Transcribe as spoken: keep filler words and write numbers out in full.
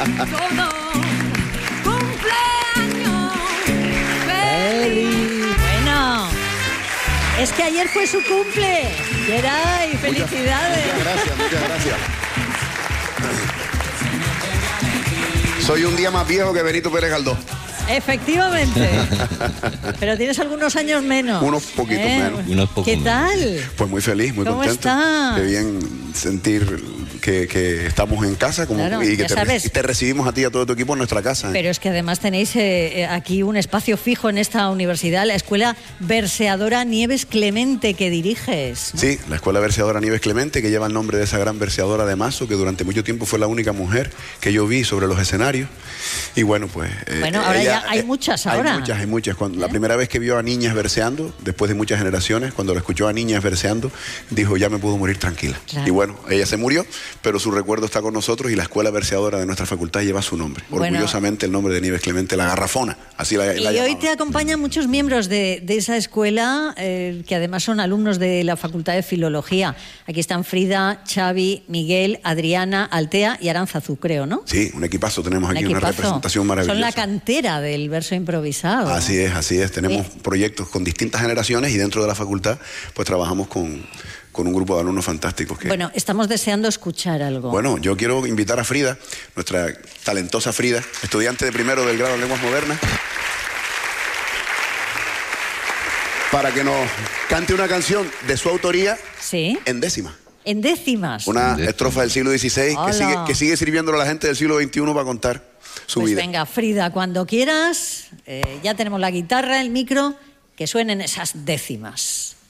todo. Cumpleaños feliz. Bueno, es que ayer fue su cumple. Geray, felicidades. Muchas gracias, muchas gracias. Soy un día más viejo que Benito Pérez Galdós. Efectivamente. Pero tienes algunos años menos. Unos poquitos ¿Eh? menos. Unos pocos ¿Qué menos. tal? Pues muy feliz, muy ¿Cómo contento. estás? Qué bien sentir que, que estamos en casa como, Claro, y que ya te, sabes. y te recibimos a ti y a todo tu equipo en nuestra casa. ¿eh? Pero es que además tenéis eh, eh, aquí un espacio fijo en esta universidad, la Escuela Verseadora Nieves Clemente, que diriges, ¿no? Sí, la Escuela Verseadora Nieves Clemente, que lleva el nombre de esa gran verseadora de Mazo, que durante mucho tiempo fue la única mujer que yo vi sobre los escenarios. Y bueno, pues... eh, Bueno, ahora ella- ya hay eh, muchas ahora. Hay muchas, hay muchas. Cuando, La primera vez que vio a niñas verseando, después de muchas generaciones, cuando la escuchó a niñas verseando, dijo, ya me puedo morir tranquila. Claro. Y bueno, ella se murió, pero su recuerdo está con nosotros y la Escuela Verseadora de nuestra facultad lleva su nombre. Bueno. Orgullosamente el nombre de Nieves Clemente, la garrafona, así la, Y la hoy llamaban. te acompañan muchos miembros de, de esa escuela, eh, que además son alumnos de la Facultad de Filología. Aquí están Frida, Xavi, Miguel, Adriana, Altea y Aránzazu, creo, ¿no? Sí, un equipazo, tenemos Un aquí una equipazo. representación maravillosa. Son la cantera del verso improvisado. Así es, así es. Tenemos Sí. proyectos con distintas generaciones y dentro de la facultad pues trabajamos con, con un grupo de alumnos fantásticos. Que, Bueno, estamos deseando escuchar algo. bueno, yo quiero invitar a Frida, nuestra talentosa Frida, estudiante de primero del grado de Lenguas Modernas, para que nos cante una canción de su autoría Sí, en décima. en décimas. Una Décima. estrofa del siglo dieciséis que Hola. sigue, que sigue sirviéndole a la gente del siglo veintiuno para contar su Pues vida. venga, Frida, cuando quieras, eh, ya tenemos la guitarra, el micro, que suenen esas décimas.